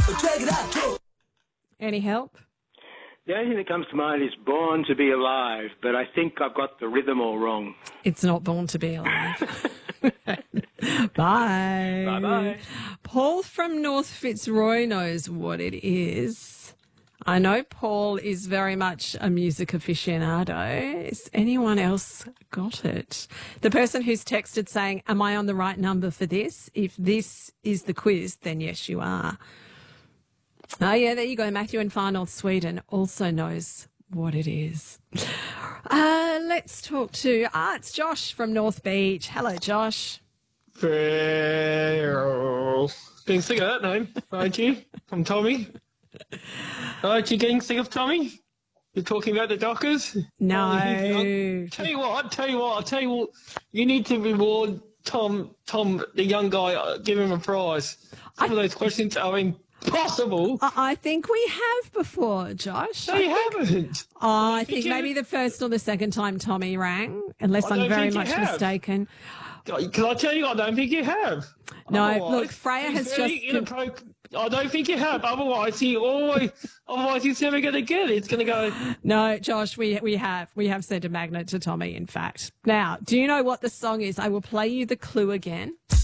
Any help? The only thing that comes to mind is Born to Be Alive, but I think I've got the rhythm all wrong. It's not Born to Be Alive. Bye. Bye-bye. Paul from North Fitzroy knows what it is. I know Paul is very much a music aficionado. Has anyone else got it? The person who's texted saying, am I on the right number for this? If this is the quiz, then yes, you are. Oh, yeah, there you go. Matthew in Far North Sweden also knows what it is. Let's talk to, it's Josh from North Beach. Hello, Josh. Getting sick of that name, aren't you? I'm Tommy. Aren't you getting sick of Tommy? You're talking about the Dockers? No. Tell you what, you need to reward Tom, the young guy, give him a prize. Some of those questions are impossible. I think we have before, Josh. No, you haven't. I think maybe the first or the second time Tommy rang, unless I'm very much mistaken. Can I tell you, I don't think you have. No, Otherwise, look, Freya has just... I don't think you have. Otherwise, he's never going to get it. It's going to go... No, Josh, we have sent a magnet to Tommy, in fact. Now, do you know what the song is? I will play you the clue again.